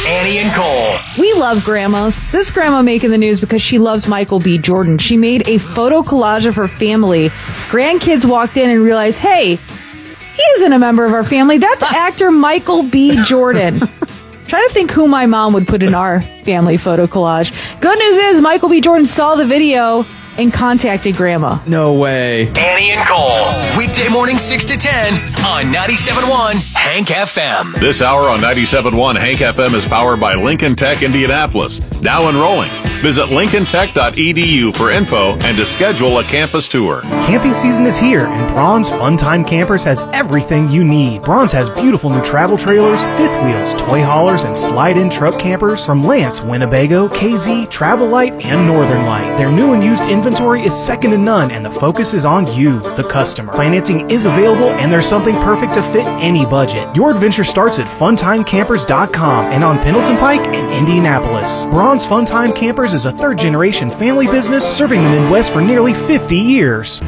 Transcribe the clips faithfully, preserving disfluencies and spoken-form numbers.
Annie and Cole. We love grandmas. This grandma making the news because she loves Michael B. Jordan. She made a photo collage of her family. Grandkids walked in and realized, hey, he isn't a member of our family. That's actor Michael B. Jordan. Trying to think who my mom would put in our family photo collage. Good news is Michael B. Jordan saw the video and contacted Grandma. No way. Annie and Cole. Weekday morning six to ten on ninety-seven point one Hank F M. This hour on ninety-seven point one Hank F M is powered by Lincoln Tech Indianapolis. Now enrolling. Visit lincoln tech dot e d u for info and to schedule a campus tour. Camping season is here, and Braun's Fun Time Campers has everything you need. Braun's has beautiful new travel trailers, fifth wheels, toy haulers, and slide-in truck campers from Lance, Winnebago, K Z, Travel Light, and Northern Light. Their new and used inventory is second to none, and the focus is on you, the customer. Financing is available, and there's something perfect to fit any budget. Your adventure starts at fun time campers dot com and on Pendleton Pike in Indianapolis. Braun's Fun Time Campers is a third-generation family business serving the Midwest for nearly fifty years.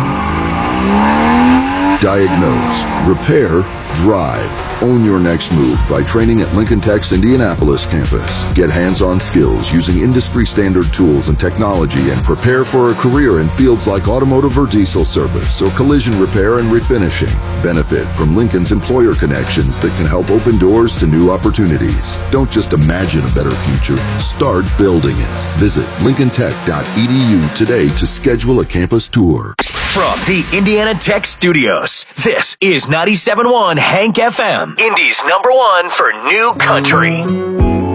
Diagnose, repair, drive. Own your next move by training at Lincoln Tech's Indianapolis campus. Get hands-on skills using industry-standard tools and technology and prepare for a career in fields like automotive or diesel service or collision repair and refinishing. Benefit from Lincoln's employer connections that can help open doors to new opportunities. Don't just imagine a better future. Start building it. Visit lincoln tech dot e d u today to schedule a campus tour. From the Indiana Tech Studios, this is ninety-seven point one Hank F M, Indy's number one for new country.